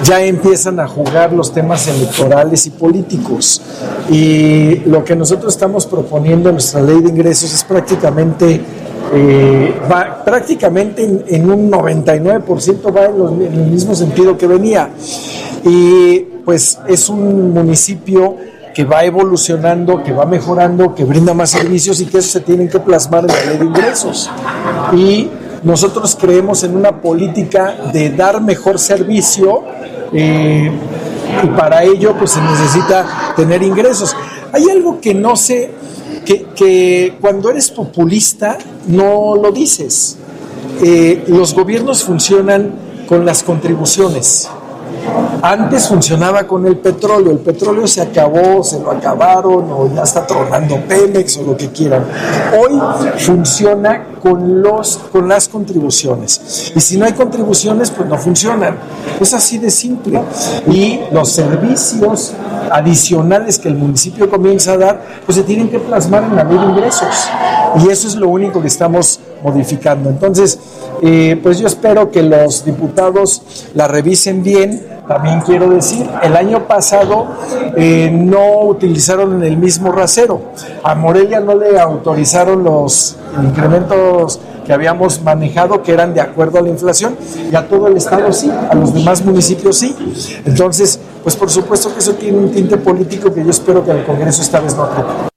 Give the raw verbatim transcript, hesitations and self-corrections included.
ya empiezan a jugar los temas electorales y políticos. Y lo que nosotros estamos proponiendo en nuestra ley de ingresos es prácticamente, eh, va, prácticamente en, en un noventa y nueve por ciento va en, los, en el mismo sentido que venía. Y pues es un municipio que va evolucionando, que va mejorando, que brinda más servicios y que eso se tienen que plasmar en la ley de ingresos. Y nosotros creemos en una política de dar mejor servicio, eh, y para ello pues se necesita tener ingresos. Hay algo que no sé, que, que cuando eres populista no lo dices. Eh, los gobiernos funcionan con las contribuciones. Antes funcionaba con el petróleo, el petróleo se acabó, se lo acabaron o ya está tronando Pemex o lo que quieran. Hoy funciona con, los, con las contribuciones y si no hay contribuciones pues no funcionan. Es así de simple y los servicios adicionales que el municipio comienza a dar pues se tienen que plasmar en la ley de ingresos y eso es lo único que estamos modificando. Entonces, eh, pues yo espero que los diputados la revisen bien. También quiero decir, el año pasado eh, no utilizaron el mismo rasero. A Morelia no le autorizaron los incrementos que habíamos manejado, que eran de acuerdo a la inflación, y a todo el estado sí, a los demás municipios sí. Entonces, pues por supuesto que eso tiene un tinte político que yo espero que el Congreso esta vez no aplique.